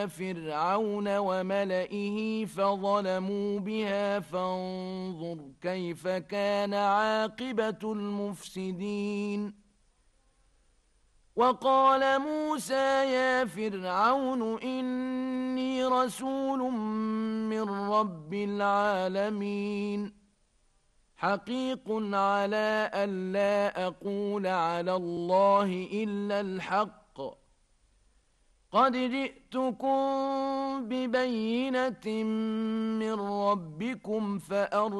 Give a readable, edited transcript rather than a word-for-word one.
فرعون وملئه فظلموا بها فانظر كيف كان عاقبة المفسدين وقال موسى يا فرعون إني رسول من رب العالمين حقيق على ألا أقول على الله إلا الحق قد جئتكم ببينة من ربكم